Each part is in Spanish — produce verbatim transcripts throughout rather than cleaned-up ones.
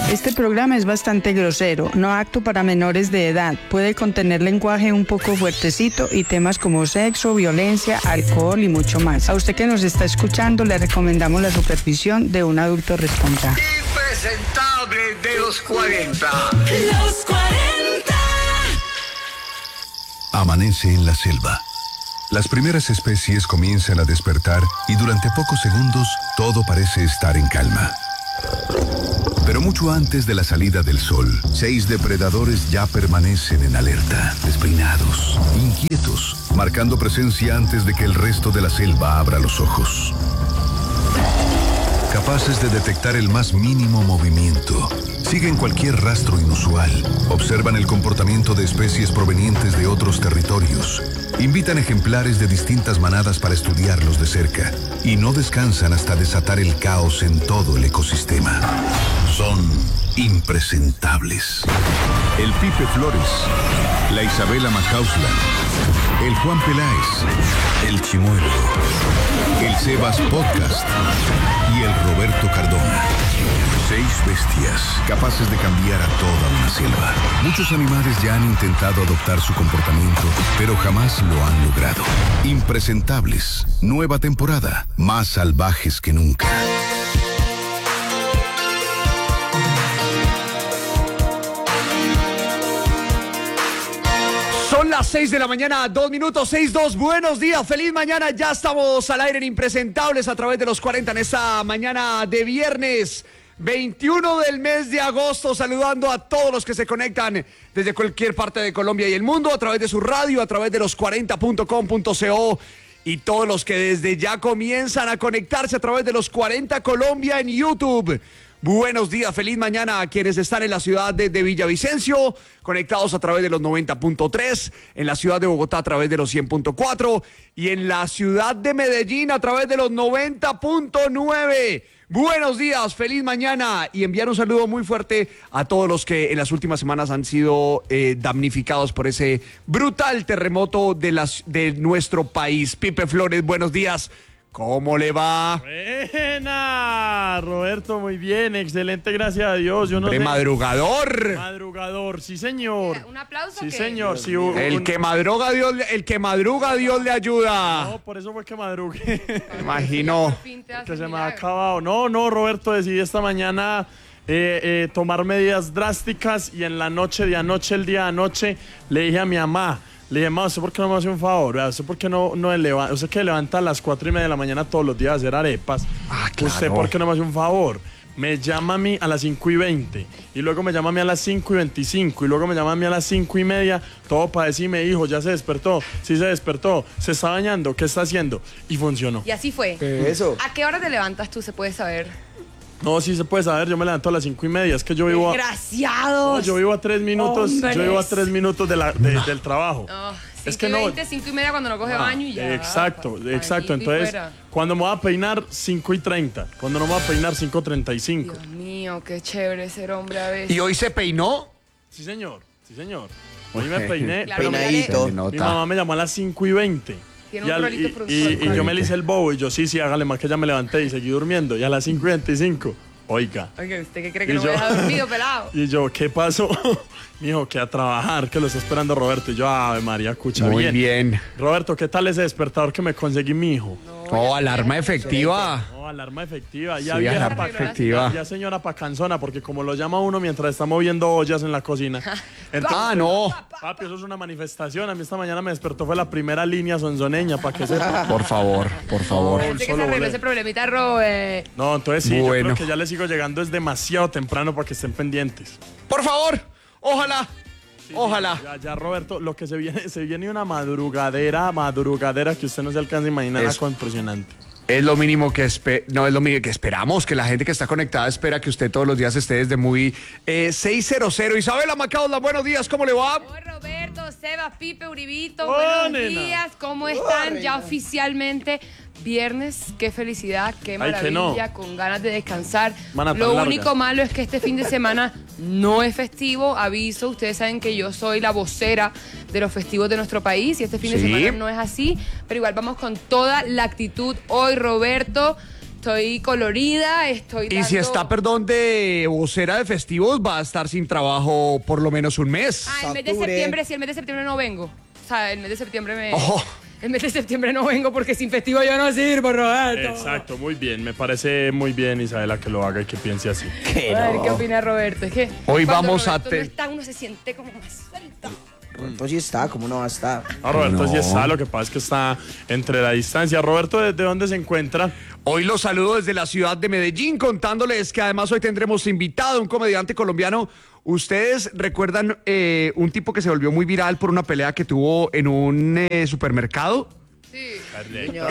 Este programa es bastante grosero, no apto para menores de edad. Puede contener lenguaje un poco fuertecito y temas como sexo, violencia, alcohol y mucho más. A usted que nos está escuchando le recomendamos la supervisión de un adulto responsable. Impresentable de los cuarenta. Los cuarenta. Amanece en la selva. Las primeras especies comienzan a despertar y durante pocos segundos todo parece estar en calma. Pero mucho antes de la salida del sol, seis depredadores ya permanecen en alerta, despeinados, inquietos, marcando presencia antes de que el resto de la selva abra los ojos. Capaces de detectar el más mínimo movimiento, siguen cualquier rastro inusual, observan el comportamiento de especies provenientes de otros territorios, invitan ejemplares de distintas manadas para estudiarlos de cerca y no descansan hasta desatar el caos en todo el ecosistema. Son impresentables. El Pipe Flores, la Isabela Macauslan, el Juan Peláez, el Chimuelo, el Sebas Podcast y el Roberto Cardona. Seis bestias capaces de cambiar a toda una selva. Muchos animales ya han intentado adoptar su comportamiento, pero jamás lo han logrado. Impresentables. Nueva temporada. Más salvajes que nunca. Son las seis de la mañana, dos minutos, seis dos. Buenos días, feliz mañana. Ya estamos al aire en Impresentables a través de los cuarenta en esta mañana de viernes veintiuno del mes de agosto. Saludando a todos los que se conectan desde cualquier parte de Colombia y el mundo a través de su radio, a través de los cuarenta punto com punto co y todos los que desde ya comienzan a conectarse a través de los cuarenta Colombia en YouTube. Buenos días, feliz mañana a quienes están en la ciudad de, de Villavicencio, conectados a través de los noventa punto tres, en la ciudad de Bogotá a través de los cien punto cuatro y en la ciudad de Medellín a través de los noventa punto nueve. Buenos días, feliz mañana y enviar un saludo muy fuerte a todos los que en las últimas semanas han sido eh, damnificados por ese brutal terremoto de, las, de nuestro país. Pipe Flores, buenos días. ¿Cómo le va? Buena, Roberto, muy bien, excelente, gracias a Dios. Yo no Hombre, sé. Madrugador. Madrugador, sí señor. ¿Un aplauso? Sí ¿qué? señor, sí. Un, El que madruga Dios, el que madruga Dios le ayuda. No, por eso fue que madrugué. Me imagino. Que se me ha acabado. No, no, Roberto, decidí esta mañana eh, eh, tomar medidas drásticas y en la noche de anoche, el día de anoche, le dije a mi mamá. Le dije, ma, ¿usted por qué no me hace un favor? ¿Usted por qué no, no levanta? Usted que levanta a las cuatro y media de la mañana todos los días a hacer arepas. Ah, claro. ¿Usted por qué no me hace un favor? Me llama a mí a las cinco y veinte. Y luego me llama a mí a las cinco y veinticinco. Y luego me llama a mí a las cinco y media. Todo para decirme, hijo, ya se despertó. Sí se despertó. Se está bañando. ¿Qué está haciendo? Y funcionó. Y así fue. Eso. ¿A qué hora te levantas tú? ¿Se puede saber? No, sí se puede saber. Yo me levanto a las cinco y media. Es que yo vivo a... ¡Desgraciados! No, yo vivo a tres minutos. ¡Hombres! Yo vivo a tres minutos de la, de, del trabajo. Oh, Es cinco que y no- veinte, cinco y media cuando no coge Ah, baño y ya. Exacto, pa- exacto. bañito y Entonces, fuera. cuando me voy a peinar, cinco y treinta. Cuando no me voy a peinar, cinco y treinta y cinco. Dios mío, qué chévere ser hombre a veces. ¿Y hoy se peinó? Sí, señor. Sí, señor. Hoy me peiné. Claro, pero peinadito. Se mi nota. mamá me llamó a las cinco y veinte. Tiene Y, un al- rolito y- por- y- por- y yo me le hice el bobo y yo, sí, sí, hágale más que ya me levanté y seguí durmiendo. Y a las cinco y veinticinco, oiga. Oiga, ¿usted qué cree que Y no me yo- deja dormido, pelado? Y yo, ¿qué pasó? Mijo, que a trabajar, que lo está esperando Roberto. Y yo, ave María, escucha Muy bien. bien. Roberto, ¿qué tal ese despertador que me conseguí, mi hijo? Oh, alarma efectiva. No, alarma efectiva. Ya Sí, vieja alarma pa- efectiva. Ya, ya señora pacanzona, porque como lo llama uno mientras está moviendo ollas en la cocina. Entonces, Ah, no. papi, eso es una manifestación. A mí esta mañana me despertó, fue la primera línea sonzoneña, para que sepa. Por favor, por favor. Parece que se solo arregló volé. ese problemita, Robert. No, entonces sí, yo Bueno. creo que ya le sigo llegando, es demasiado temprano para que estén pendientes. Por favor, ojalá. Ojalá. Ya, ya, Roberto, lo que se viene, se viene una madrugadera, madrugadera que usted no se alcanza a imaginar, Es- algo impresionante. Es lo mínimo que espe- no es lo mínimo que esperamos, que la gente que está conectada espera que usted todos los días esté desde muy eh, seiscientos. Isabela Macauslan, buenos días, ¿cómo le va? Hoy Roberto, Sebas, Pipe, Uribito, Oh, buenos nena. días, ¿cómo están? Ya oficialmente viernes, qué felicidad, qué Ay, que maravilla, no. con ganas de descansar. Semana tan Lo larga. único malo es que este fin de semana no es festivo, aviso, ustedes saben que yo soy la vocera de los festivos de nuestro país y este fin de Sí. semana no es así, pero igual vamos con toda la actitud hoy, Roberto. Estoy colorida, estoy Y si dando- está, perdón, de vocera de festivos, va a estar sin trabajo por lo menos un mes. Ah, el mes de Octubre. septiembre, sí, el mes de septiembre no vengo. O sea, el mes de septiembre me... Oh. El mes de septiembre no vengo porque sin festivo yo no sirvo, Roberto. Exacto, muy bien. Me parece muy bien, Isabela, que lo haga y que piense así. Que A ver, no. ¿qué opina Roberto? Es que Hoy cuando vamos a Roberto te- no está, uno se siente como más suelto. Roberto sí está, ¿cómo no va a estar? Ah, Roberto No. sí está, lo que pasa es que está entre la distancia. Roberto, ¿desde dónde se encuentra? Hoy los saludo desde la ciudad de Medellín, contándoles que además hoy tendremos invitado un comediante colombiano. Ustedes recuerdan eh, un tipo que se volvió muy viral por una pelea que tuvo en un eh, supermercado. Señor.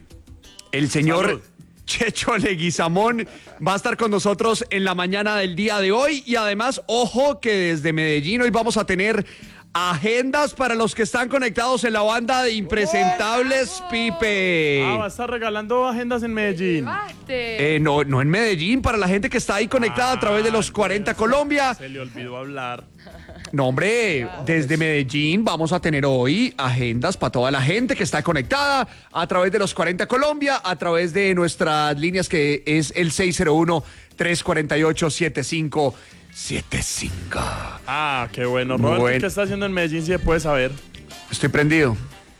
El señor Salud. Checho Leguizamón va a estar con nosotros en la mañana del día de hoy. Y además, ojo que desde Medellín hoy vamos a tener agendas para los que están conectados en la banda de Impresentables Pipe. Ah, va a estar regalando agendas en Medellín. Baste. Eh, no, no en Medellín, para la gente que está ahí conectada a través de los cuarenta Colombia. Se le olvidó hablar. No, hombre, desde Medellín vamos a tener hoy agendas para toda la gente que está conectada a través de los cuarenta Colombia, a través de nuestras líneas que es el seis cero uno, tres cuatro ocho, siete cinco siete cinco. Ah, qué bueno. Roberto, Bueno. ¿qué está haciendo en Medellín? Si se puede saber. Estoy prendido.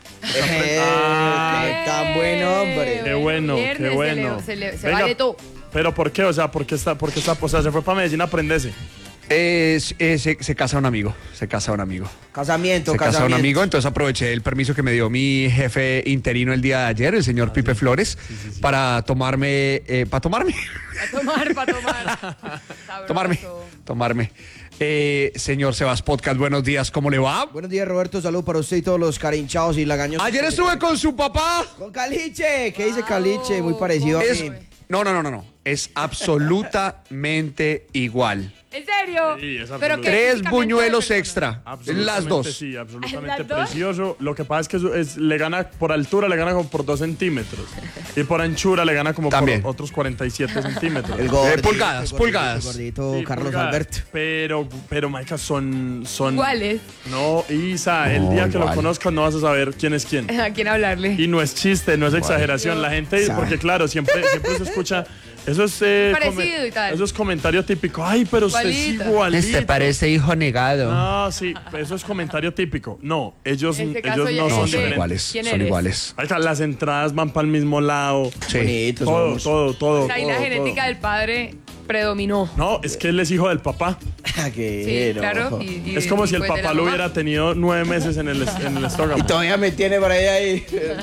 Eh, Ah. tan buen hombre. Qué bueno, Viernes qué se bueno. le- Se, le- se Venga, vale todo. ¿Pero por qué? O sea, ¿por qué está, por qué está, o sea, se fue para Medellín a aprenderse? Eh, eh, se, se casa un amigo, se casa un amigo. Casamiento, Se casa un casamiento. amigo, entonces aproveché el permiso que me dio mi jefe interino el día de ayer, el señor Pipe Flores, para tomarme, eh, para tomarme, A tomar, para tomar. Sabroso. tomarme, tomarme. Eh, señor Sebas Podcast, buenos días, ¿cómo le va? Buenos días, Roberto. Salud para usted y todos los carinchados y lagaños. Ayer estuve con su papá. Con Caliche. ¿Qué dice Caliche? Muy parecido a Es, mí. no, no, no, no, no. Es absolutamente igual. ¿En serio? Sí, es Pero absoluto. que Tres físicamente buñuelos de persona. extra. Absolutamente Las dos. Sí, absolutamente ¿Las dos? precioso. Lo que pasa es que es- es- le gana por altura, le gana como por dos centímetros. Y por anchura le gana como También. por otros cuarenta y siete centímetros. El gordito, pulgadas, el gordito, pulgadas. el gordito Sí, Carlos pulgadas. Alberto. Pero, pero, Maika, son, son... ¿Cuáles? No, Isa, el No, día que lo igual. conozcas no vas a saber quién es quién. ¿A quién hablarle? Y no es chiste, no es exageración. La gente, Sabe. porque claro, siempre, siempre se escucha. Eso es, eh, Parecido come- y tal. Eso es comentario típico. Ay, pero usted es Igualito. igualito. hijo negado. No, sí, eso es comentario típico. No, ellos, En este caso, ellos ya no sé son No, que- son diferentes. iguales, ¿Quién son eres? iguales. Ahí está, las entradas van para el mismo lado. Sí. Bonitos Todo, somos. todo, todo. O sea, ahí la todo, genética todo. del padre predominó. No, es que él es hijo del papá. Ah, que Sí, no. claro. y- y- Es como y si el pues de la papá lo mamá. hubiera tenido nueve meses en el, est- en el estómago. Y todavía me tiene por ahí ahí.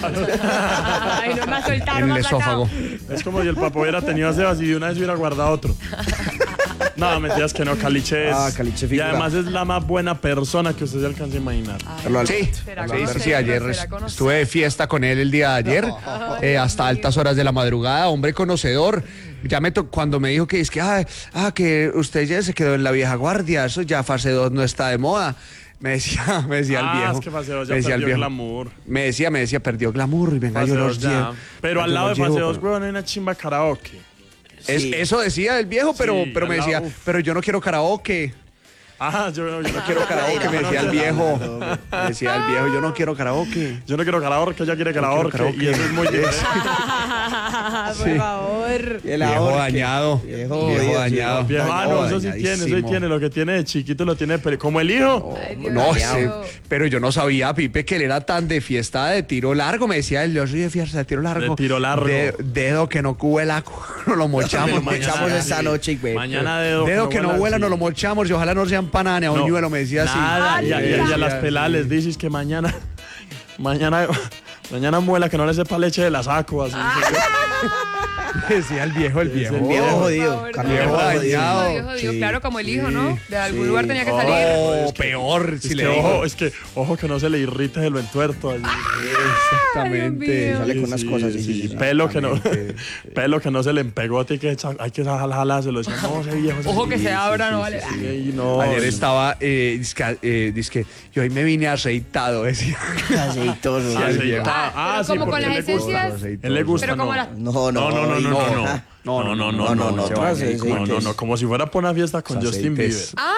Ay, no me ha soltado, En no el me ha sacado. esófago. Es como si el papá hubiera tenido a Sebas y de una vez hubiera guardado otro. No, mentiras que no, Caliche es. Ah, Caliche y figura. además es la más buena persona que usted se alcanza a imaginar. Carlos Sí, Alberto. Será sí, conocerlo, sí, ayer será es- conocerlo. estuve de fiesta con él el día de ayer, eh, hasta altas horas de la madrugada, hombre conocedor. Ya me to- cuando me dijo que es que, ah, ah, que usted ya se quedó en la vieja guardia, eso ya fase dos no está de moda. Me decía, me decía Ah, el viejo. es que Fase dos ya me decía el perdió viejo. glamour. Me decía, me decía, perdió glamour y venga, Fase yo dos los ya. llevo. Pero al yo lado de los Fase llevo, dos, pero- weón, hay una chimba de karaoke. Es- Sí. Eso decía el viejo, pero, Sí, pero me al decía, lado, uf. pero yo no quiero karaoke. Ah, yo, yo no Quiero karaoke, me decía el viejo. Me decía el viejo, yo no quiero karaoke. Yo no quiero karaoke, ella quiere quiero karaoke. karaoke. Y eso es muy diferente. Por favor. El Viejo ahorque. Viejo, Viejo, viejo jodido, dañado. sí, Viejo, ah, no, eso sí tiene, eso sí dañadísimo. tiene. Lo que tiene de chiquito lo tiene, pero como el hijo. Ay, Dios No, mío. ese- pero yo no sabía, Pipe, que él era tan de fiesta de tiro largo. Me decía él, yo soy de fiesta de tiro largo. De tiro largo. De- dedo que no cuela, no lo mochamos. Lo mochamos esta noche, güey. Mañana dedo. Dedo que no vuela, sí. no lo mochamos. Y ojalá no sean panana ni a un No, ñuelo, me decía así. Nada, y, a- y a- y a Sí, las sí. peladas les dices que mañana, mañana, mañana muela que no le sepa leche de la saco, así. Decía el viejo, el viejo. El viejo Por jodido. favor, Carlos viejo Alberto jodido. dañado. Dios, Dios, Sí, claro, como el hijo, sí, ¿no? De algún sí. lugar tenía que salir. Oh, peor, Es si que le ojo, digo. es que ojo que no se le irrite el entuerto. Así. Exactamente. Dios mío. Sale con unas cosas así, sí, sí. Pelo que no, pelo que no se le empegote y que echa- hay que jalárselo. Decía, no, ese viejo. ese Ojo que sí, se sí, abra, sí, no sí, vale. sí, y no, Ayer sí. estaba, eh, dizque, eh, dizque, yo hoy me vine aceitado, decía. Aceitoso. Ah, el sí, viejo. ah, ah, pero sí, como con porque las él le gusta. esencias. Él le gusta, Pero como no. la- No, no, No, no, no, no, no, no. No, No, no, no, no, no, no, no, no, otras no, no, no, aceites. como si fuera por una fiesta con Justin Bieber. Aceites. Ah,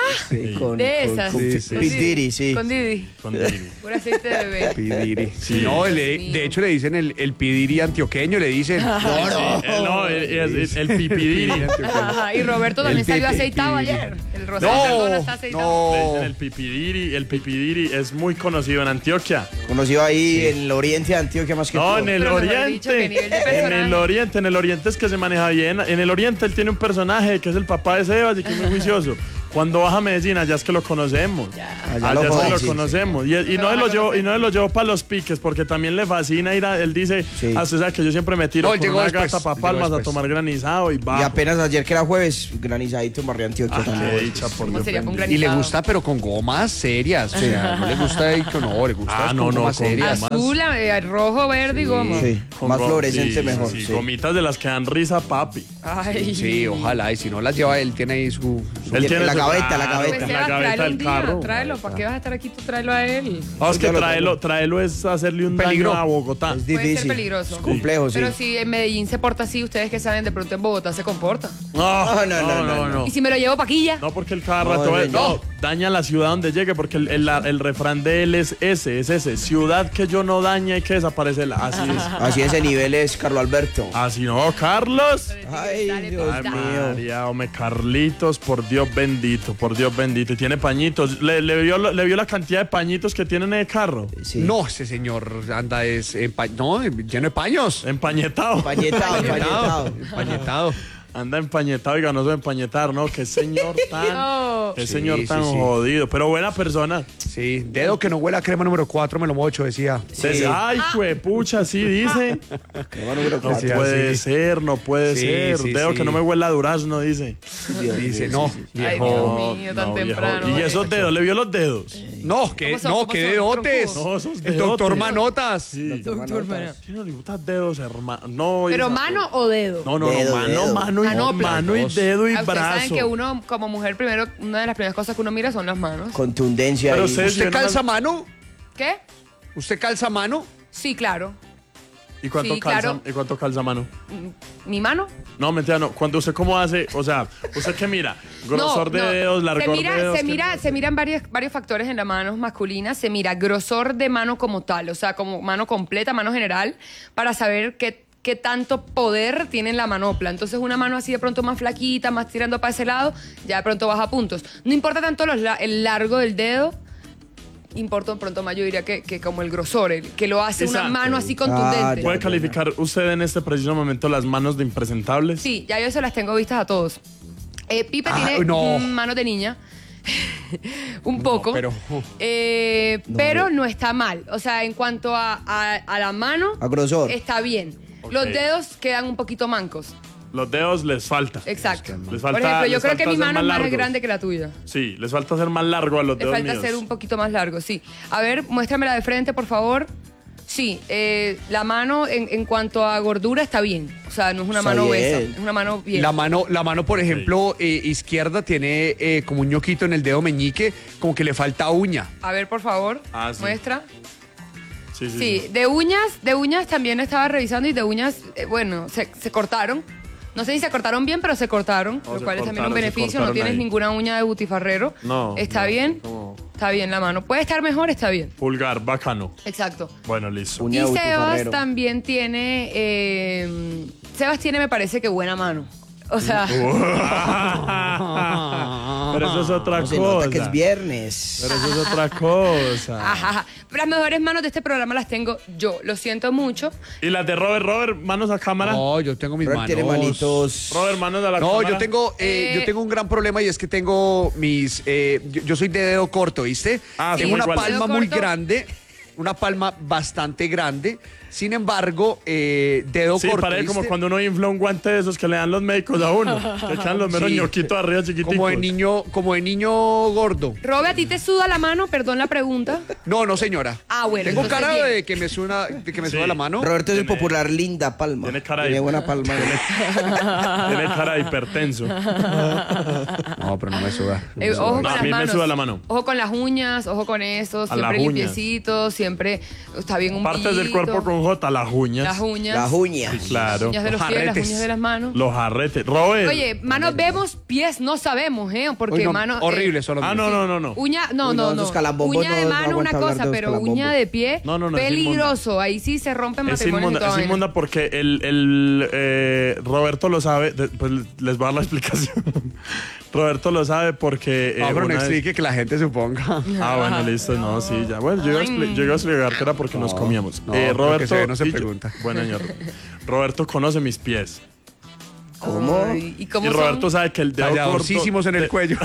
Sí, con, de con- esas. con Sí, P- sí. P. Diddy, sí. Con Didi. Con Didi. Pura aceite de bebé. Pidiri. Sí. No, Dios le- mío. de hecho le dicen el, el Pidiri antioqueño, le dicen. No, no. Eh, no, el, el, el pipidiri. Ajá, y Roberto también El salió pipi- aceitado pidiri. ayer. El Rosario Cardona está aceitado. Le No, dicen el pipidiri. El pipidiri es muy conocido en Antioquia. Conocido ahí en el oriente de Antioquia más que No, todo. en el Pero mejor oriente. dicho, ¿qué nivel de En personaje? el oriente, en el oriente es que se maneja bien. En el oriente él tiene un personaje que es el papá de Sebas y que es muy juicioso. Cuando baja a Medellín, allá es que lo conocemos. Allá Allá lo es que lo conocen, sí, conocemos. Y, y no Lo se lo van a llevo, conocer. y no se lo llevo para los piques, porque también le fascina ir a. Él dice, Sí. ah, usted sabe que yo siempre me tiro No, él con llegó una después, gata para llegó Palmas a después. tomar granizado y va. Y apenas ayer que era jueves, granizadito en Barrio Antioquia Qué también. dicha, por ¿Cómo Dios sería con bendito. y le granizado? gusta, pero con gomas serias. O sea, no le gusta ahí con no, le gusta Ah, con no, no, gomas con serias. gomas. Azul, eh, rojo, verde y goma. Sí, Con más go- fluorescente sí, mejor. sí, sí. Gomitas de las que dan risa, papi. Ay. Sí, ojalá. Y si no las lleva él, tiene ahí su. su- Él En tiene la su- gaveta, la claro, gaveta. Pues en Sebas, la gaveta tráelo del un día, carro. tráelo. ¿Para qué vas a estar aquí tú? Tráelo a él. No, es que Yo lo traerlo, traigo. traerlo es hacerle un Peligro. daño a Bogotá. Es Puede difícil. ser peligroso. Es complejo, sí. Pero si en Medellín se porta así, ustedes que saben, de pronto en Bogotá se comporta. No, No, no, no, no, no. Y si me lo llevo paquilla. No, porque el cada No, rato no, es- no. no, daña la ciudad donde llegue, porque el, el- la- el refrán de él es ese, es ese. Ciudad que yo no dañe hay que desaparecerla. Así es. Así ese nivel es Carlos Alberto. Así no, Carlos. Ay, Dale, Dios Ay, Dale. mío. María, hombre, Carlitos, por Dios bendito, por Dios bendito. Y tiene pañitos. ¿Le, le vio, le vio la cantidad de pañitos que tiene en el carro? Sí. No, ese señor anda es empa- no, lleno de paños. Empañetado. Pañetado, pañetado. Empañetado. Anda empañetado y ganoso de empañetar, ¿no? Qué señor tan, No. qué Sí, señor sí, tan sí. jodido, pero buena persona. Sí, dedo que no huele a crema número cuatro, me lo mocho, decía. Dice, ay, pucha, sí, dice. Crema número No cuatro. puede sí. ser, no puede Sí, ser. sí, Dedo sí. que no me huela a durazno, dice. Dios Dice, mío, no, sí, sí. Ay, viejo. Dios mío, tan no, viejo. temprano. Y esos dedos, ¿le vio los dedos? No, que, ¿Cómo son? no, ¿Cómo que son? dedotes. ¿Troncudos? No, esos El doctor dedotes. Manotas. Sí. Doctor, bueno. ¿Quién no le gusta dedos, hermano? No, ¿Pero Isa, mano o dedo? No, no, no, Dedo, mano, dedo. mano, y, Manopla. mano y dedo y Ah, ustedes saben brazo. que uno, como mujer, primero, una de las primeras cosas que uno mira son las manos. Contundencia Pero ahí. ustedes- ¿Usted yo no calza me- mano? ¿Qué? ¿Usted calza mano? Sí, claro. ¿Y cuánto, Sí, calza, claro. ¿Y cuánto calza mano? ¿Mi mano? No, mentira, no. Cuando usted cómo hace, o sea, ¿usted qué mira? Grosor de dedos, largor se mira, de dedos. Se, ¿qué mira, se miran varios, varios factores en las manos masculinas. Se mira grosor de mano como tal, o sea, como mano completa, mano general, para saber qué, qué tanto poder tiene en la manopla. Entonces, una mano así de pronto más flaquita, más tirando para ese lado, ya de pronto baja puntos. No importa tanto los la- el largo del dedo, importa de pronto más, yo diría que, que como el grosor, el, que lo hace una Exacto. mano así Ah, contundente. ¿Puede calificar usted en este preciso momento las manos de impresentables? Sí, ya yo se las tengo vistas a todos. Eh, Pipe Ah, tiene no. mm, manos de niña. Un poco. pero- Eh, pero no está mal. O sea, en cuanto a, a- a la mano, A grosor. está bien. Ok. Los dedos quedan un poquito mancos. Los dedos les falta. Exacto. Les Por falta- ejemplo, yo les creo que falta mi ser mano más es más largos. grande que la tuya. Sí, les falta hacer más largo a los Le dedos falta míos. ser un poquito más largo, sí. A ver, muéstramela de frente, por favor. Sí, eh, la mano en, en cuanto a gordura está bien. O sea, no es una Está mano bien. obesa, es una mano bien. La mano, la mano, por ejemplo, eh, izquierda tiene eh, como un ñoquito en el dedo meñique, como que le falta uña. A ver, por favor, Ah, sí. muestra. Sí, sí, Sí, sí. de uñas, de uñas también estaba revisando y de uñas, eh, bueno, se, se cortaron. No sé si se cortaron bien, pero se cortaron, Oh, lo se cual es también un cortaron, se beneficio. No cortaron tienes ahí. ninguna uña de butifarrero. No, ¿Está no, bien? no. Está bien la mano. Puede estar mejor, está bien. Pulgar, bacano. Exacto. Bueno, listo. Uña de Y Sebas butifarrero. también tiene, eh, Sebas tiene, me parece que buena mano. O sea, Pero eso es otra No se cosa. nota que es viernes. Pero eso es otra cosa. ajá, ajá. Las mejores manos de este programa las tengo yo. Lo siento mucho. Y las de Robert, Robert, manos a cámara. No, yo tengo mis Robert manos. tiene manitos. Robert, manos a la No, cámara. yo tengo, eh, Eh, yo tengo un gran problema y es que tengo mis, eh, yo, yo soy de dedo corto, ¿viste? Ah, sí, tengo una igual. palma Dedo muy corto. grande, una palma bastante grande. Sin embargo, eh, dedo Sí, corto, parece como ¿viste? cuando uno infla un guante de esos que le dan los médicos a uno. Que quedan los meros Sí. ñoquitos arriba chiquiticos. como de niño, como de niño gordo. Robe, ¿a ti te suda la mano? Perdón la pregunta. No, no, señora. Ah, bueno, Tengo entonces cara bien. de que me suena, de que me Sí. suda la mano. Roberto es el Tiene- popular Linda Palma. tiene cara de- Tiene buena palma. Tiene cara de hipertenso. No, pero no me suda. Eh, ojo con No, a las mí me manos. suda la mano. Ojo con las uñas, ojo con eso, A siempre las uñas. limpiecito, siempre siempre está bien un Partes del cuerpo con J, las uñas. Las uñas. Las uñas. Sí, claro. Las uñas de los, Los pies, las jarretes. uñas de las manos. Los jarretes. Robert. Oye, manos vemos, pies no sabemos, ¿eh? Porque Uy, no, mano... horribles son los Ah, míos. no, no, no, no. Uña, no, Uy, no, no, no. esos calambombos Uña de no- no mano una aguanta hablar cosa, de los pero calambombos. uña de pie, No, no, no, es peligroso. Ahí sí se rompen Es matrimonios y inmunda, toda es vaina. inmunda porque el, el eh, Roberto lo sabe. de- pues les voy a dar la explicación. Roberto lo sabe porque. eh, Ah, pero no una vez- explique que la gente suponga. Ah, bueno, listo, no, sí, ya. Bueno, yo iba a, expli- yo iba a explicar que era porque nos comíamos. no, eh, lo que Roberto. se ve no se y yo- pregunta. bueno, señor. Roberto conoce mis pies. ¿Cómo? Ay, ¿Y cómo y Roberto son? sabe que el dedo corto. Talladorcísimos en el cuello.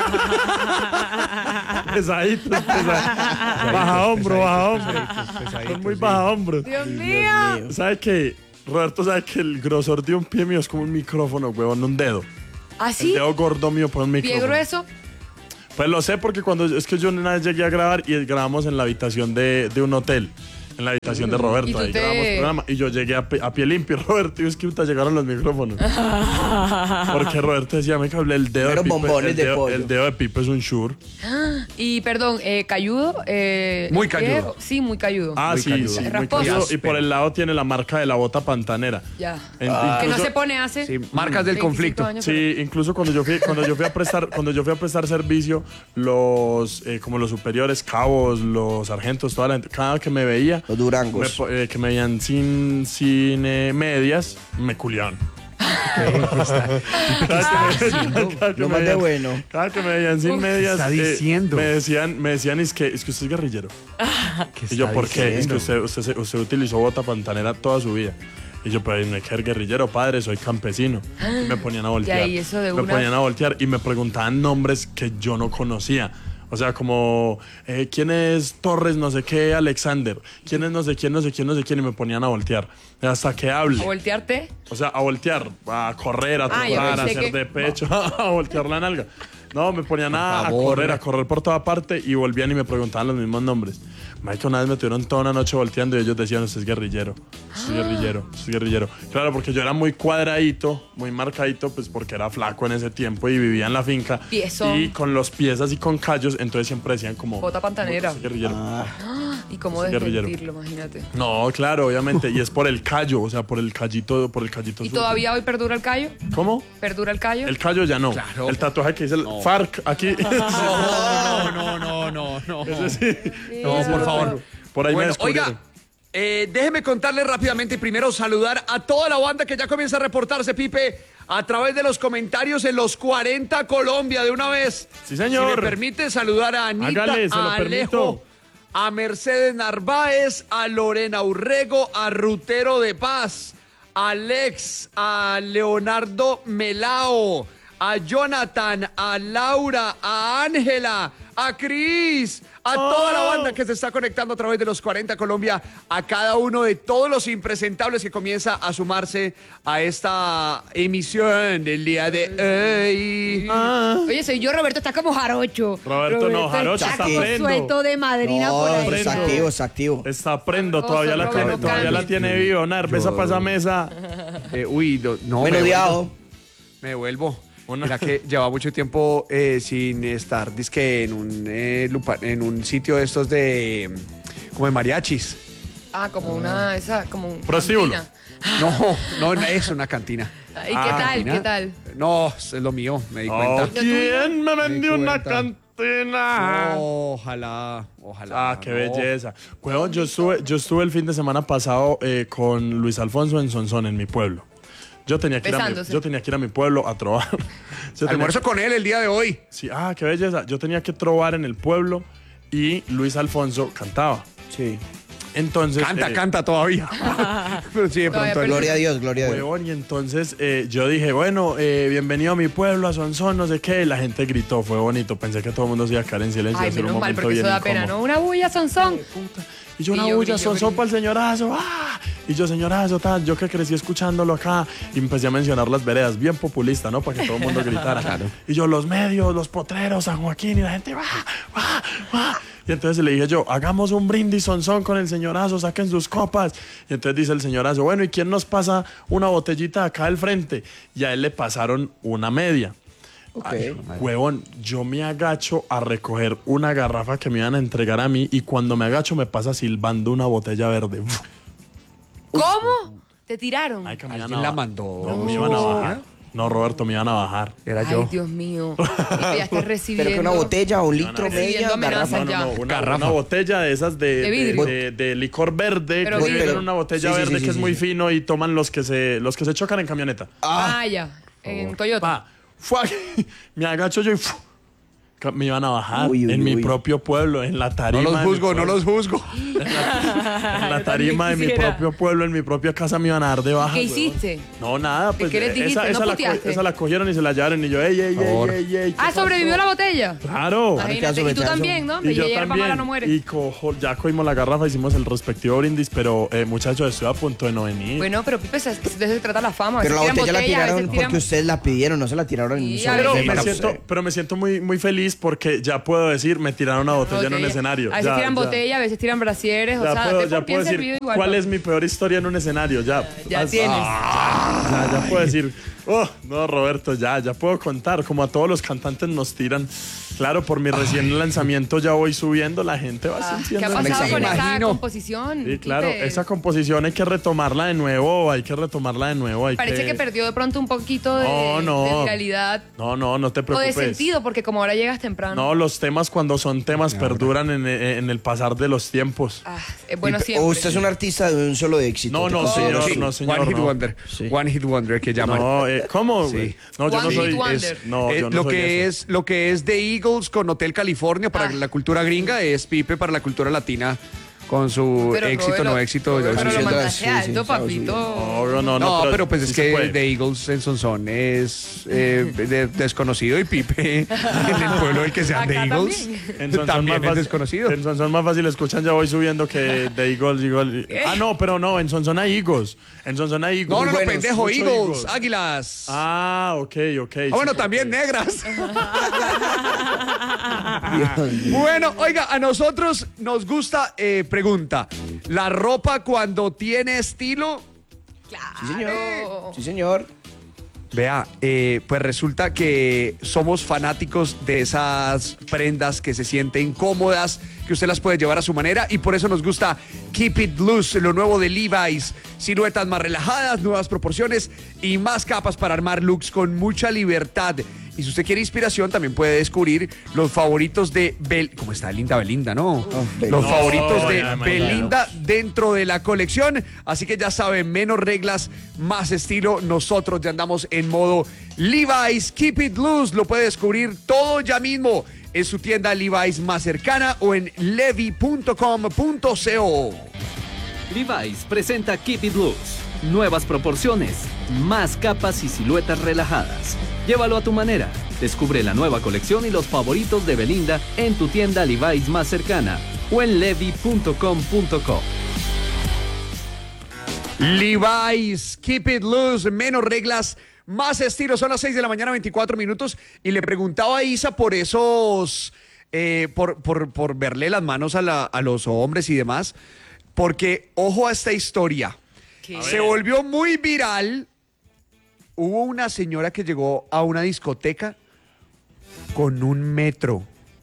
Pesaditos, pesaditos. Baja hombro, baja hombro. Son muy baja hombro. Dios mío. ¿Sabe que Roberto sabe que el grosor de un pie mío es como un micrófono, huevón, un dedo. El ¿Así? dedo gordo mío por un ¿Pie micrófono. grueso? Pues lo sé porque cuando es que yo una vez llegué a grabar y grabamos en la habitación de, de un hotel. En la habitación de ¿Y Roberto, tú ahí te- grabamos programa. Y yo llegué a, pie- a pie limpio, Roberto, y es que puta, llegaron los micrófonos. Porque Roberto decía, me cablé el dedo Pero de Pipe. bombones El de dedo, pollo. el dedo de Pipe es un shure. Y perdón, eh, cayudo. Eh, Muy ¿el pie? cayudo. Sí, muy cayudo. Ah, Muy sí, cayudo. sí, muy Rasposo. cayudo. Y por el lado tiene la marca de la bota pantanera. Ya. En- Ah. Que no incluso- se pone hace. Sí, marcas del veinticinco conflicto. años, Sí, incluso cuando yo fui, cuando yo fui a prestar, cuando yo fui a prestar servicio, los eh, como los superiores, cabos, los sargentos, toda la gente, cada que me veía, Los durangos. me po- eh, que me veían sin, sin eh, medias, me culiaban. Cada que- cada que Lo me más de veían- bueno. Cada que me veían sin medias, está eh, diciendo? me decían, me decían es que es que usted es guerrillero. ¿Qué Y yo, está ¿por qué? Es que diciendo? usted, usted, se- usted utilizó bota pantanera toda su vida. Y yo, pues, no hay que ser guerrillero, padre, soy campesino. Y me ponían a voltear. ahí eso de me una- ponían a voltear y me preguntaban nombres que yo no conocía. O sea, como, eh, ¿quién es Torres no sé qué Alexander? ¿Quién es no sé quién, no sé quién, no sé quién? Y me ponían a voltear. Hasta que hable. ¿A voltearte? O sea, a voltear, a correr, a Ah, yo trotar, a pensé hacer que- de pecho, a voltear la nalga. No, me ponían a, a favor. correr, a correr por toda parte y volvían y me preguntaban los mismos nombres. Mike, una vez me tuvieron toda una noche volteando y ellos decían, usted es guerrillero, usted es guerrillero, usted es guerrillero. Claro, porque yo era muy cuadradito, muy marcadito, pues porque era flaco en ese tiempo y vivía en la finca. Piezón. Y con los pies así con callos, entonces siempre decían como... Bota pantanera. "Usted es guerrillero". ¿Y cómo Sí, guerrillero. desmentirlo? Imagínate. No, claro, obviamente. Y es por el callo, o sea, por el callito, por el callito. ¿Y sucio. todavía hoy perdura el callo? ¿Cómo? ¿Perdura el callo? El callo ya no. Claro. El tatuaje que dice el FARC aquí. No, no, no, no, no. Ese sí. No, por favor. Por ahí me Bueno, descubrieron. oiga, eh, déjeme contarle rápidamente y primero saludar a toda la banda que ya comienza a reportarse, Pipe, a través de los comentarios en los cuarenta Colombia de una vez. Sí, señor. Si me permite saludar a Anita, Hágale, se lo a Alejo, permito. a Mercedes Narváez, a Lorena Urrego, a Rutero de Paz, a Alex, a Leonardo Melao, a Jonathan, a Laura, a Ángela, a Cris, a toda la banda que se está conectando a través de los cuarenta Colombia, a cada uno de todos los impresentables que comienza a sumarse a esta emisión del día de hoy. Oye, soy yo, Roberto, está como jarocho. Roberto, no, jarocho, está como prendo. suelto de madrina por No, ahí. es activo, es activo. Está prendo, Oso, todavía la Roberto tiene, todavía Candy. la tiene viva. Una cerveza para esa mesa. Eh, uy, no, no, me Menudeado. vuelvo. Me vuelvo. Una- Mira que lleva mucho tiempo eh, sin estar, dizque en un, eh, lupa- en un sitio de estos de, como de mariachis. Ah, como una, esa, como un Prostíbulo. cantina. No, no, no es una cantina. ¿Y qué Ah, tal? cantina. ¿Qué tal? No, es lo mío, me di Oh, cuenta. ¿quién me vendió di una cuenta. cantina? Ojalá, ojalá. Ah, qué no. belleza. Huevón, yo estuve, yo estuve el fin de semana pasado eh, con Luis Alfonso en Sonsón, en mi pueblo. Yo tenía que, ir a mi, Besándose. yo tenía que ir a mi pueblo a trobar. Yo tenía Almuerzo que- con él el día de hoy. Sí, ah, qué belleza. Yo tenía que trobar en el pueblo y Luis Alfonso cantaba. Sí. Entonces. Canta, eh, canta todavía. Pero sí, de Todavía pronto. Gloria a Dios, gloria a Dios. Huevón, y entonces eh, yo dije, bueno, eh, bienvenido a mi pueblo, a Sonsón, no sé qué. Y la gente gritó, fue bonito. Pensé que todo el mundo se iba a quedar en silencio. Ay, hacer un menos mal, momento porque bien eso da pena, incómodo. ¿no? Una bulla, son, son. Y yo una Brillo, bulla, brillo, Sonsón brillo. para el señorazo. ¡Ah! Y yo, señorazo, tal, yo que crecí escuchándolo acá. Y empecé a mencionar las veredas, bien populista, ¿no? Para que todo el mundo gritara. Y yo, los medios, los potreros, San Joaquín, y la gente, ¡va! ¡va! ¡va! Y entonces le dije yo, hagamos un brindis Sonsón con el señorazo, saquen sus copas. Y entonces dice el señorazo, bueno, ¿y quién nos pasa una botellita acá al frente? Y a él le pasaron una media. Ok. Huevón, yo me agacho a recoger una garrafa que me iban a entregar a mí y cuando me agacho me pasa silbando una botella verde. ¿Cómo? ¿Te tiraron? Ay, que me iban ¿Alguien a la ba- mandó? No, me iban a bajar. No, Roberto, me iban a bajar. Era Ay, yo. Dios mío. Y ya estás recibiendo. Pero que una botella, un litro, Recibiendo media, amenazas garrafa. No, ya. no, no, una, Garrafa. una botella de esas de, De de, vidrio. de- de licor verde, Pero que vidrio. tienen una botella Sí, sí, verde sí, que sí, es muy sí. fino y toman los que se los que se chocan en camioneta. Ah, ya. En Toyota. Pa, fua, me agacho yo y fu, ca- me iban a bajar Uy, uy, en mi uy. propio pueblo, en la No tarima. los de mi juzgo, no pueblo. los juzgo. En la tarima de mi quisiera. propio pueblo, en mi propia casa me iban a dar de baja. ¿Qué huevón. hiciste? No, nada, pues qué les dijiste? esa, ¿No esa, la, co- puteaste? esa la cogieron y se la llevaron y yo, ey, ey, ey, favor. ey, ey, ¿qué Ah, sobrevivió pasó? la botella. Claro. Imagínate. Y tú también, ¿no? Y yo hierba también. mala no muere. Y cojo, ya cogimos la garrafa, hicimos el respectivo brindis, pero eh, muchachos, estoy a punto de no venir. Bueno, pero Pipe, se- de eso se trata la fama. A Pero la veces tiran botella la botella, a veces tiraron tiran- porque ustedes la pidieron, no se la tiraron Sí, en a un pero, veces- me solo siento, pero me siento muy, muy feliz porque ya puedo decir, me tiraron una botella, en un botella. escenario. A veces Ya, tiran ya. botella, a veces tiran brasieres. O Ya sea, puedo, date ya por puedo bien servido decir igual. cuál ¿no? es mi peor historia en un escenario. Ya, Ya As- tienes. Ya, ya puedo decir, oh, no, Roberto, ya, ya puedo contar. Como a todos los cantantes nos tiran. Claro, por mi recién lanzamiento ya voy subiendo, la gente va Ah, ¿Qué sintiendo. ha esa pasado con esa imagino. composición? Sí, claro, Pipe? esa composición hay que retomarla de nuevo, hay que retomarla de nuevo. Hay Parece que perdió de pronto un poquito de, No, no. de viralidad No, no, no te o de preocupes. sentido, porque como ahora llegas temprano. No, los temas cuando son temas perduran en, en el pasar de los tiempos. Ah, es bueno Y- siempre. O usted es un artista de un solo éxito. No, ¿te no, considero señor, así? no, señor. One Hit no. Wonder. Sí. One Hit Wonder que llaman. No, eh, ¿cómo? güey? Sí. No, yo One no Hit soy. Wonder. es- no, Eh, yo no lo soy que eso. es lo que es The Eagles con Hotel California para Ah. la cultura gringa es Pipe para la cultura latina con su Pero, éxito Robert, no lo- éxito. Robert, yo pero sí lo siento- mandaste sí, sí, alto, sí, papito. No, no, no, No, pero, pues es sí que se puede. The Eagles en Sonsón es eh, de- desconocido y Pipe en el pueblo del que sean Acá The Eagles también. En Sonsón también más es fácil- desconocido. En Sonsón más fácil escuchan, ya voy subiendo que de Eagles, Eagles. Ah, no, pero no, en Sonsón hay Eagles. En Sonsón hay Eagles. No, no, no, buenos, pendejo, mucho Eagles, Eagles. águilas. Ah, Ah, ok, ok. bueno, sí, también ok. negras. Dios mío. Bueno, oiga, a nosotros nos gusta, eh, pregunta, ¿la ropa cuando tiene estilo? Sí, señor. Sí, señor. Vea, eh, pues resulta que somos fanáticos de esas prendas que se sienten cómodas, que usted las puede llevar a su manera y por eso nos gusta Keep It Loose, lo nuevo de Levi's. Siluetas más relajadas, nuevas proporciones y más capas para armar looks con mucha libertad. Y si usted quiere inspiración, también puede descubrir los favoritos de Bel... ¿Cómo está Linda Belinda, no? Belinda. Los favoritos No, de ya, Belinda dentro de la colección. Así que ya saben, menos reglas, más estilo. Nosotros ya andamos en modo Levi's Keep It Loose. Lo puede descubrir todo ya mismo en su tienda Levi's más cercana o en levi punto com punto co. Levi's presenta Keep It Loose. Nuevas proporciones, más capas y siluetas relajadas. Llévalo a tu manera. Descubre la nueva colección y los favoritos de Belinda en tu tienda Levi's más cercana o en levi punto com punto co. Levi's Keep It Loose, menos reglas, más estilo. Son las seis de la mañana, veinticuatro minutos. Y le preguntaba a Isa por esos, eh, por, por, por verle las manos a, la- a los hombres y demás. Porque, ojo a esta historia. ¿Qué? Se volvió muy viral. Hubo una señora que llegó a una discoteca con un metro.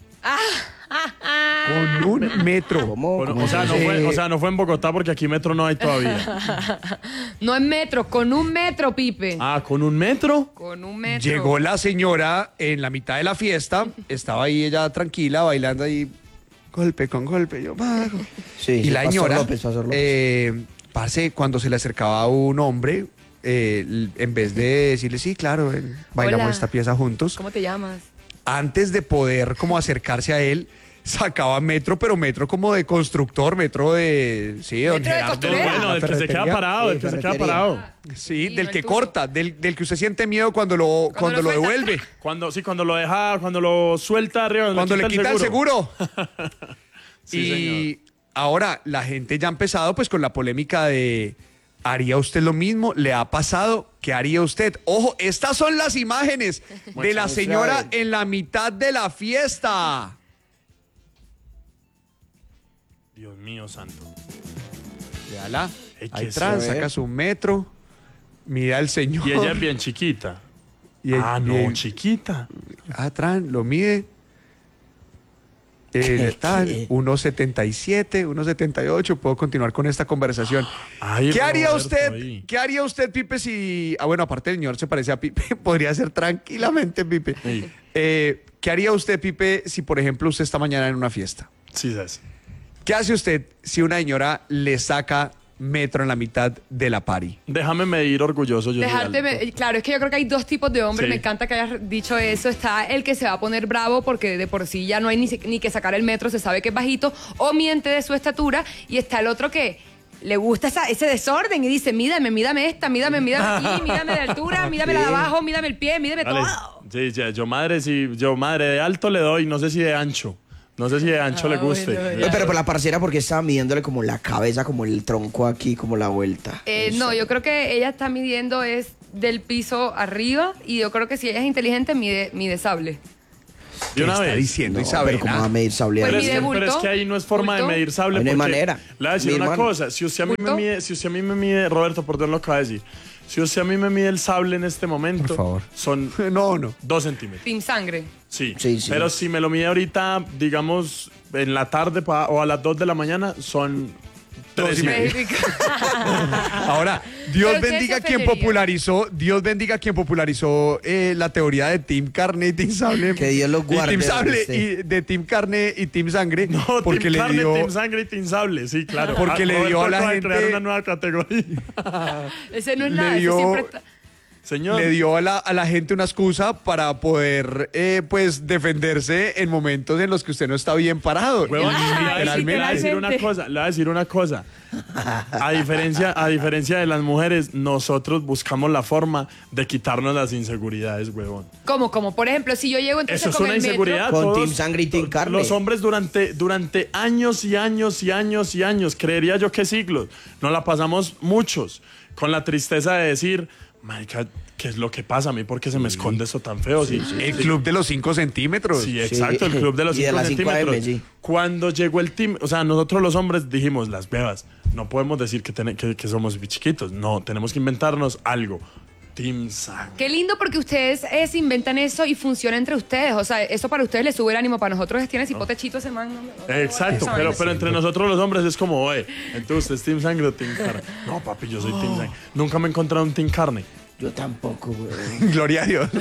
Con un metro. ¿Cómo? Bueno, ¿Cómo o, sea, es no eso? fue, o sea, no fue en Bogotá porque aquí metro no hay todavía. No en metro, con un metro, Pipe. Ah, ¿con un metro? Con un metro. Llegó la señora en la mitad de la fiesta, estaba ahí ella tranquila, bailando ahí, golpe con golpe, yo bajo. Sí, y sí, la Pastor señora, López, Pastor López. eh, parce, cuando se le acercaba a un hombre, eh, l- en vez de decirle, sí, claro, eh, bailamos Hola. esta pieza juntos, ¿Cómo te llamas? antes de poder como acercarse a él, sacaba metro, pero metro como de constructor, metro de... Sí, don Metro de Gerardo, costurera. Bueno, la del que se ferretería. queda parado, del que se queda ferretería. parado. Sí, Sí, del no que el tuyo. corta, del, del que usted siente miedo cuando lo, cuando lo lo suelta. devuelve. Cuando, sí, cuando lo deja, cuando lo suelta arriba. Cuando le quita el seguro. Sí, Y ahora la gente ya ha empezado pues con la polémica de ¿haría usted lo mismo? ¿Le ha pasado? ¿Qué haría usted? Ojo, estas son las imágenes de la señora en la mitad de la fiesta. Dios mío santo. Véala, Ey, ahí ¿qué atrás, se ve? saca su metro, mira el señor. Y ella es bien chiquita. Y el- ah, y no, el- chiquita. Ah, Tran, lo mide. Eh, tal, uno setenta y siete, uno setenta y ocho. Puedo continuar con esta conversación. Ay, ¿Qué haría Roberto, usted? ahí. ¿Qué haría usted, Pipe, si... Ah, bueno, aparte el señor se parece a Pipe. Podría ser tranquilamente Pipe. Sí. Eh, ¿Qué haría usted, Pipe, si, por ejemplo, usted está mañana en una fiesta? Sí, sabes. ¿Qué hace usted si una señora le saca metro en la mitad de la party? Déjame medir orgulloso. Yo soy Dejarte, alto. me- claro, es que yo creo que hay dos tipos de hombres. Sí. Me encanta que hayas dicho eso. Está el que se va a poner bravo porque de por sí ya no hay ni, se- ni que sacar el metro, se sabe que es bajito o miente de su estatura. Y está el otro que le gusta esa- ese desorden y dice, mídame, mídame esta, mídame, mídame aquí, mídame de altura, mídame la de abajo, mídame el pie, mídame Dale. todo. Sí, ya, yo madre, sí, yo madre de alto le doy, no sé si de ancho. No sé si de ancho Ah, le guste. bueno, No, pero por la parcera, porque estaba midiéndole como la cabeza, como el tronco aquí, como la vuelta. Eh, no, yo creo que ella está midiendo es del piso arriba y yo creo que si ella es inteligente mide, mide sable. De una ¿Qué está vez. diciendo No, Isabela? pero ¿cómo va a medir sable Pues Pero ahí? es, mide que, pero es bulto, que ahí no es forma bulto. de medir sable. Ahí no hay porque- manera. Le voy a decir Mi una hermano. cosa. Si usted a mí me ¿Bulto? mide, si usted a mí me mide, Roberto, perdón lo que va a decir. Si usted a mí me mide el sable en este momento, Por favor. son No, no. dos centímetros. Team sangre. Sí. Sí, sí. Pero si me lo mide ahorita, digamos, en la tarde pa- o a las dos de la mañana, son Dos tres y y medio. medio. Ahora, Dios Pero usted bendiga se quien ofendería. popularizó, Dios bendiga quien popularizó eh, la teoría de Team Carne y Team Sable. Que Dios los guarde Y Team donde Sable esté. y de Team Carne y Team Sangre. No, porque team le carne, dio. team sangre y team sable. Sí, claro. Porque Ah, le dio Roberto a la acaba de gente- crear una nueva categoría. Ese no es Le nada, dio- ese siempre está... Señor. Le dio a la, a la gente una excusa para poder, eh, pues, defenderse en momentos en los que usted no está bien parado. Huevón, Ay, le voy a decir- le voy a decir una literalmente. cosa, le voy a decir una cosa. A diferencia, a diferencia de las mujeres, nosotros buscamos la forma de quitarnos las inseguridades, huevón. ¿Cómo, cómo? Por ejemplo, si yo llego entonces Eso es con una el metro- inseguridad. Con todos- team sangre y team carne. Los hombres durante, durante años y años y años y años, creería yo que siglos, nos la pasamos muchos con la tristeza de decir, marica, ¿qué es lo que pasa a mí? ¿Por qué se me esconde eso tan feo? Sí, El club de los cinco centímetros. Sí, exacto, el club de los Y de cinco las cinco A M, centímetros. sí. Cuando llegó el team, o sea, nosotros los hombres dijimos, las bebas, no podemos decir que, ten- que, que somos chiquitos, no, tenemos que inventarnos algo. Team Sang. Qué lindo porque ustedes eh, se inventan eso y funciona entre ustedes. O sea, eso para ustedes les sube el ánimo. Para nosotros es tiene cipotechito ese man. no, no, no, Exacto, no, pero, no, pero entre nosotros los hombres es como, oye, entonces usted es Team Sangre o Team Carne. No, papi, yo soy Team Sangre. Nunca me he encontrado un Team Carne. Yo tampoco, güey. Gloria a Dios.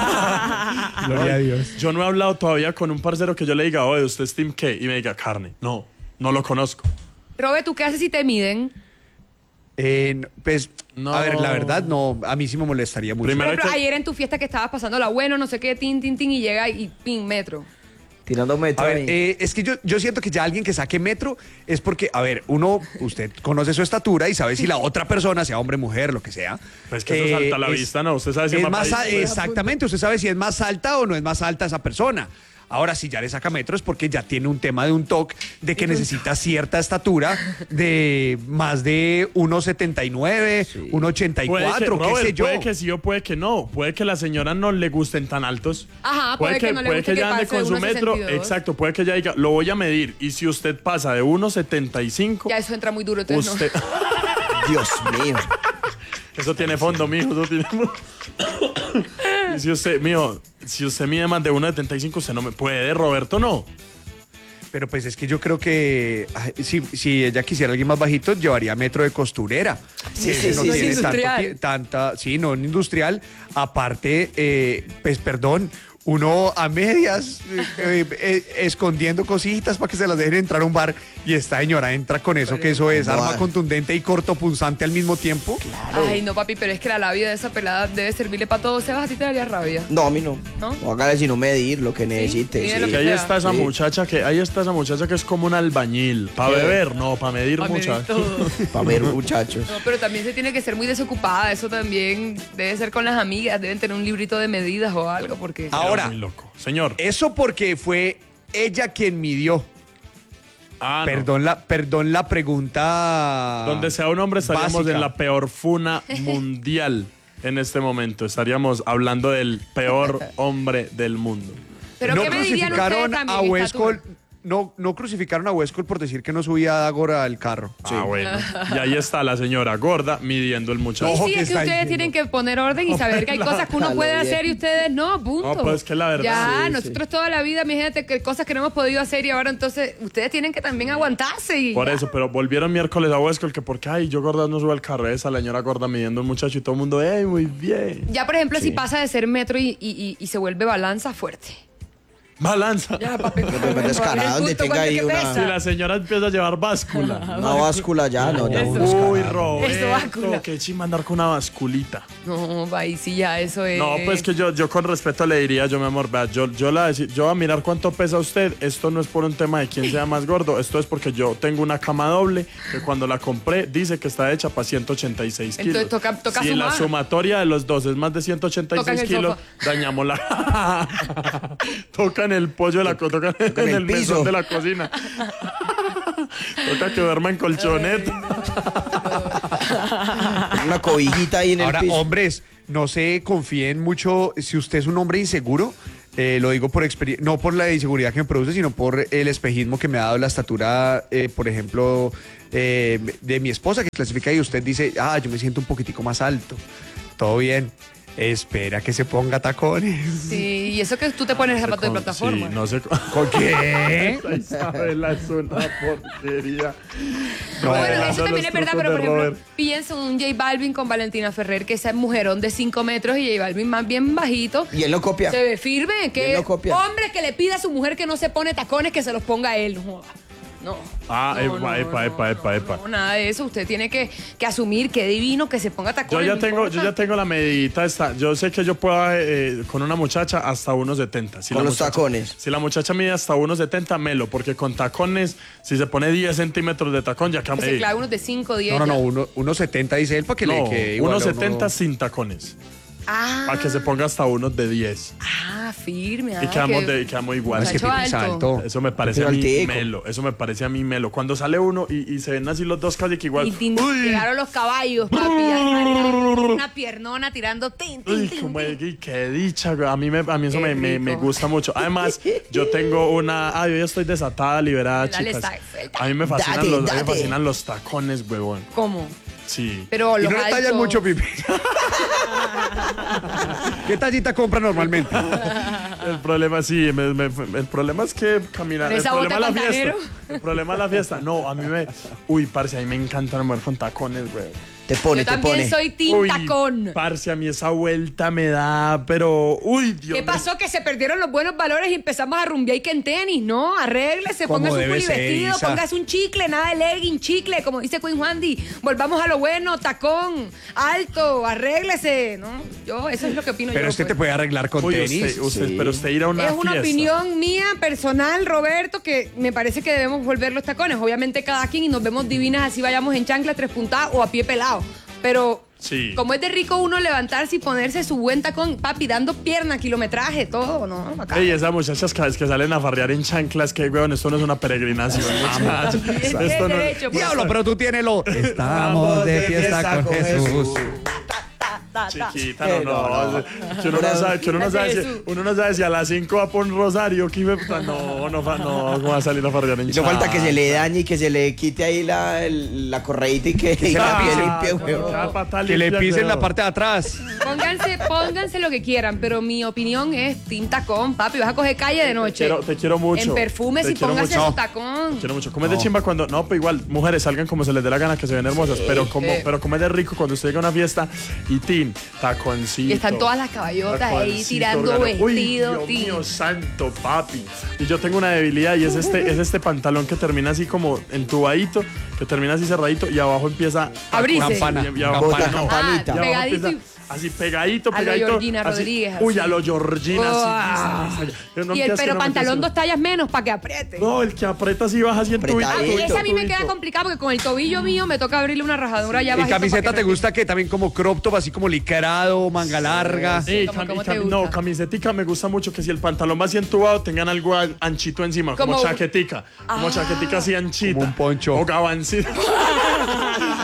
Gloria a Dios. Yo no he hablado todavía con un parcero que yo le diga, oye, ¿usted es Team qué? Y me diga, carne. No, no lo conozco. Robe, ¿tú qué haces si te miden? Eh, no, pues, No. a ver, la verdad, no, a mí sí me molestaría mucho. Por Primero- ejemplo, que- ayer en tu fiesta que estabas pasando la bueno, no sé qué, tin, tin, tin, y llega y pin, metro. Tirando metro A ver, ahí. eh, es que yo, yo siento que ya alguien que saque metro es porque, a ver, uno, usted conoce su estatura y sabe si la otra persona, sea hombre, mujer, lo que sea. Pues que eso eh, salta a la es- vista, ¿no? Usted sabe si es es más a- mamadísimo. exactamente, usted sabe si es más alta o no es más alta esa persona. Ahora, si ya le saca metro es porque ya tiene un tema de un toque de que necesita cierta estatura de más de uno setenta y nueve, uno ochenta y Puede que, cuatro, qué Robert, sé yo. puede que sí o puede que no. Puede que a la señora no le gusten tan altos. Ajá, puede que no le puede guste que que ella ande pase con de su uno metro. sesenta y dos. Exacto, puede que ella diga, lo voy a medir. Y si usted pasa de uno setenta y cinco, Ya eso entra muy duro, entonces usted... Dios mío. Eso tiene fondo, mijo. Eso tiene fondo. Y si usted, mijo, si usted mide más de uno setenta y cinco, usted no me puede, Roberto, no. Pero pues es que yo creo que ay, si, si ella quisiera alguien más bajito, llevaría metro de costurera. Sí, Ese sí, no sí, tiene sí. tanto Industrial. tie- tanta, sí, no en industrial. Aparte, eh, pues perdón, uno a medias eh, eh, eh, escondiendo cositas para que se las dejen entrar a un bar y esta señora entra con eso, que eso es No, arma ah. contundente y cortopunzante al mismo tiempo. Ay, no, papi, pero es que la labia de esa pelada debe servirle para todo. Sebas, a ti te daría rabia. No, a mí no. ¿No? No, hágale sino medir lo que necesite. mide sí. lo Que ahí sea. está esa Sí. muchacha que ahí está esa muchacha que es como un albañil. Para ¿Qué? beber, no, para medir Pa' medir muchachos. todo. Para ver, muchachos. No, pero también se tiene que ser muy desocupada. Eso también debe ser con las amigas. Deben tener un librito de medidas o algo, porque... Ahora, Muy loco. Señor. eso porque fue ella quien midió. Ah, no. Perdón la, perdón la pregunta. Donde sea un hombre estaríamos básica. en la peor funa mundial en este momento. Estaríamos hablando del peor hombre del mundo. ¿Pero no qué medirían ustedes crucificaron también? a Huesco, estatura? no, no crucificaron a Huescol por decir que no subía a Dagora al carro. Ah, bueno. Y ahí está la señora gorda midiendo el muchacho. Sí, Ojo sí, que es que está ustedes diciendo. tienen que poner orden y saber que hay cosas que uno puede Claro, bien. hacer y ustedes no, punto. No, pues es que la verdad. Ya, Sí, nosotros toda la vida, imagínate que cosas que no hemos podido hacer y ahora entonces ustedes tienen que también aguantarse. Y Por ya. eso, pero volvieron miércoles a Huescol que porque, ay, yo gorda no subo al carro. Esa la señora gorda midiendo un muchacho y todo el mundo, ey, muy bien. Ya, por ejemplo, si pasa de ser metro y, y, y, y se vuelve balanza fuerte. Balanza. Ya, papi. Pero descarada, donde Punto, tenga ¿cuánto ahí que una- pesa? Si la señora empieza a llevar báscula. Una báscula ya, no, ya. Eso. uno Uy, descarado. Eso, báscula. Roberto, qué chimba andar con una basculita. No, ahí sí ya, eso es. No, pues que yo, yo con respeto le diría, yo mi amor, vea, yo, yo, la, deci- yo voy a mirar cuánto pesa usted. Esto no es por un tema de quién sea más gordo, esto es porque yo tengo una cama doble que cuando la compré dice que está hecha para ciento ochenta y seis kilos. Entonces toca- toca si la sumar. sumatoria de los dos es más de ciento ochenta y Toca en seis el kilos, dañamos la... Tocan el pollo de la co- tocan en el el mesón piso. de la cocina. Toca que duerma en colchoneta. Una cobijita ahí en el Ahora, piso. hombres, no se confíen mucho. Si usted es un hombre inseguro, eh, lo digo por experiencia, no por la inseguridad que me produce, sino por el espejismo que me ha dado la estatura, eh, por ejemplo, eh, de mi esposa, que clasifica y usted dice, ah, yo me siento un poquitico más alto. Todo bien. Espera que se ponga tacones. Sí, y eso que tú te pones zapatos de plataforma. Sí, no sé. ¿Con qué? Isabela es una porquería. No, bueno, dejando eso también los es verdad, trucos pero por de ejemplo, Robert. pienso en un J Balvin con Valentina Ferrer, que es un mujerón de cinco metros y J Balvin más bien bajito. Y él lo copia. Se ve firme, Y él que lo copia. hombre que le pida a su mujer que no se pone tacones, que se los ponga él. No joda. No. Ah, No, epa, no, epa, no, epa, no, epa, epa. No, nada de eso. Usted tiene que, que asumir que divino, que se ponga Yo tacones. ya no tengo, importa. yo ya tengo la medidita esta. Yo sé que yo puedo eh, con una muchacha hasta uno setenta. Si Con la los muchacha- tacones. Si la muchacha mide hasta uno setenta, melo, porque con tacones, si se pone diez centímetros de tacón, ya Se cambia. clava unos de cinco, diez. No, no, no, ya. uno, uno setenta dice él para que le No, quede igual a uno setenta uno. sin tacones. Ah, Para que se ponga hasta unos de diez. ah, firme. Y ah, quedamos, que- de, quedamos igual. Es que Muchacho Pipe es alto. alto. Eso me parece Pero a mí altico. melo. Eso me parece a mí melo. Cuando sale uno y, y se ven así los dos casi que igual. Y tin- Uy, llegaron los caballos, papi. Ay, María, una piernona tirando tin, tin, uy, tin, como tin. y qué dicha, güey. A mí, me, a mí eso Qué me, me, me rico. gusta mucho. Además, yo tengo una. Ah, yo ya estoy desatada, liberada, Dale, chicas. sa- suelta. A mí me fascinan, Date, los, a mí me date. fascinan los tacones, huevón. ¿Cómo? Sí. Pero Y los no le tallan altos- mucho, Pipe. ¿Qué tallita compra normalmente? El problema, sí, me- me- el problema es que caminar. ¿Con El esa problema es bota la fiesta. pantanero? El problema es la fiesta. No, a mí me. Uy, parce, a mí me encanta una mujer con tacones, güey. Te pone, Yo te también pone. soy team Uy, tacón. parce, a mí esa vuelta me da, pero. Uy, Dios ¿Qué mío. pasó? Que se perdieron los buenos valores y empezamos a rumbear y que en tenis, ¿no? Arréglese, Como póngase un debe fully ser, vestido, Isa. póngase un chicle, nada de legging, chicle, como dice Queen Juandi. Volvamos a lo bueno, tacón, alto, arréglese, ¿no? Yo, eso es lo que opino Pero yo. usted te pues. puede arreglar con Uy, tenis. usted, usted- Sí. pero usted ir a una Es una fiesta. opinión mía, personal, Roberto, que me parece que debemos volver los tacones. Obviamente cada quien y nos vemos divinas así vayamos en chancla, tres puntadas o a pie pelado. Pero Sí. como es de rico uno levantarse y ponerse su buen tacón, papi, dando pierna, kilometraje, todo, ¿no? Bacán. Ey, esas muchachas cada vez que salen a farrear en chanclas, que weón, esto no es una peregrinación, muchachos. Es que es Esto no- derecho, pues. Diablo, pero tú tienes lo. Estamos de fiesta con Jesús. Chiquita, no, no. no. Que uno no sabe, que uno no sabe, si, Jesús. uno no sabe si a las cinco va por un rosario, que no, no, no, fa- no, ¿cómo va a salir a farrear en Y no falta chanclas? que se le dañe y que se le quite ahí la, el- la correíta y que y la piel limpia, huevón. Cada pata Que le limpia, pisen huevón. la parte de atrás. Pónganse, pónganse lo que quieran, pero mi opinión es team tacón, papi. Vas a coger calle de noche. Te quiero, te quiero mucho. En perfumes Te y quiero póngase mucho. su tacón. Te quiero mucho. Como es de chimba cuando. No, pues igual, mujeres salgan como se les dé la gana, que se ven hermosas. pero como sí. pero como es de rico cuando usted llega a una fiesta y tin, taconcito. Y están todas las caballotas ahí taconcito, tirando organo. Uy, vestido, Dios tin. mío santo, papi. Y yo tengo una debilidad y es este, es este pantalón que termina así como entubadito, que termina así cerradito y abajo empieza Abrirse. Campana. Y, y abajo, Bota no. campanita. Ah, Y abajo pegadito empieza y- así pegadito, A lo pegadito. Georgina así. Rodríguez, Uy, así. a lo Georgina, Uah. así, así. Yo no Y el empiezas que pero no me pantalón empiezo. dos tallas menos para que apriete. No, el que aprieta así baja así en tubito. Apretadito. tubito, Ese a mí me tubito. queda complicado porque con el tobillo mío me toca abrirle una rajadura ya ¿Y bajito camiseta para que te gusta que también como crop top, así como licrado, manga larga? Sí, ¿Cómo- cam- cómo y te cam- gusta? no, camisetica me gusta mucho que si el pantalón va así entubado tengan algo an- anchito encima, como, Como- chaquetica, como Ah. chaquetica así anchita. Como un poncho. O gabancito.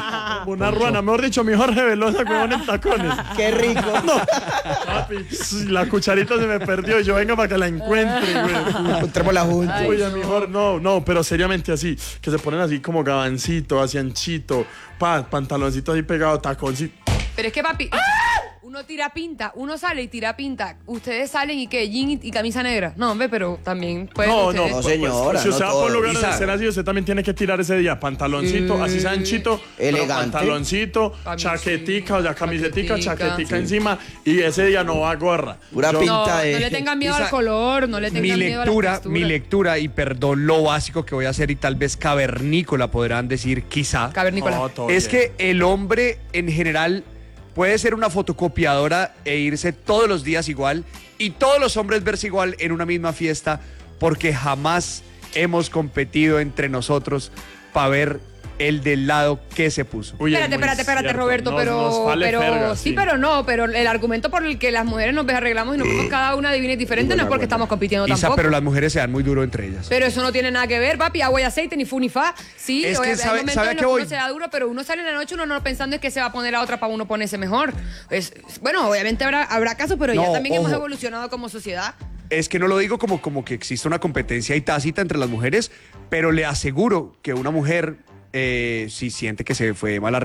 Una ruana, mejor dicho, mi Jorge Velosa, huevón, en tacones. Qué rico. No, papi, la cucharita se me perdió y yo venga para que la encuentre, güey. Encontremos la junta. Uy, a mi Jorge, no, no, pero seriamente así, que se ponen así como gabancito, así anchito, pa, pantaloncito así pegado, taconcito. Pero es que, papi, uno tira pinta, uno sale y tira pinta. Ustedes salen y qué, jean y, y camisa negra. No, hombre, pero también pueden No, ustedes... no, No, pues, señora, pues, si usted no va por todo. lugares de Isa. ser así, usted también tiene que tirar ese día pantaloncito, así sea anchito, pero Elegante. pantaloncito, Camisita, chaquetica, o sea, camisetica, chaquetica, chaquetica sí. encima, y ese día no va gorra. Pura Yo- pinta. No, de- no le tengan miedo Isa, al color, no le Mi tengan miedo a la lectura, textura. mi lectura, y perdón lo básico que voy a hacer y tal vez cavernícola podrán decir quizá, Cavernícola. No, todo es bien. que el hombre en general puede ser una fotocopiadora e irse todos los días igual y todos los hombres verse igual en una misma fiesta porque jamás hemos competido entre nosotros para ver el del lado que se puso. Uy, es Espérate, muy espérate, espérate, cierto. Roberto, Nos- pero, nos vale pero ferga, sí, pero no, pero el argumento por el que las mujeres nos arreglamos y nos vemos cada una divina y diferente no es porque estamos compitiendo Isa, tampoco. pero las mujeres se dan muy duro entre ellas. Pero eso no tiene nada que ver, papi, agua y aceite, ni fu ni fa. Sí, Es que oye, sabe- hay momentos ¿sabe a en qué los que voy? uno se da duro, pero uno sale en la noche uno no pensando en que se va a poner a otra para uno ponerse mejor. Es, es- bueno, obviamente habrá, habrá casos, pero ya No, también hemos ojo. evolucionado como sociedad. Es que no lo digo como, como que existe una competencia y tácita entre las mujeres, pero le aseguro que una mujer, eh, si siente que se fue mala